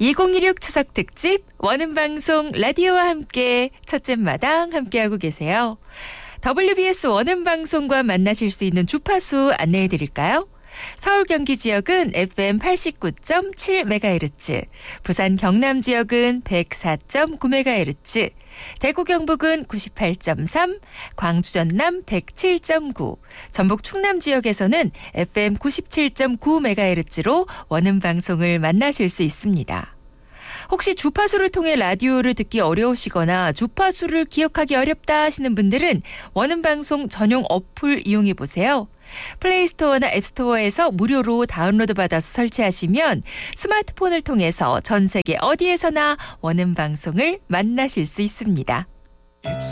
2016 추석 특집 원음방송 라디오와 함께 첫째 마당 함께하고 계세요. WBS 원음방송과 만나실 수 있는 주파수 안내해 드릴까요? 서울 경기 지역은 FM 89.7MHz, 부산 경남 지역은 104.9MHz, 대구 경북은 98.3, 광주 전남 107.9, 전북 충남 지역에서는 FM 97.9MHz로 원음 방송을 만나실 수 있습니다. 혹시 주파수를 통해 라디오를 듣기 어려우시거나 주파수를 기억하기 어렵다 하시는 분들은 원음방송 전용 어플 이용해 보세요. 플레이스토어나 앱스토어에서 무료로 다운로드 받아서 설치하시면 스마트폰을 통해서 전 세계 어디에서나 원음방송을 만나실 수 있습니다.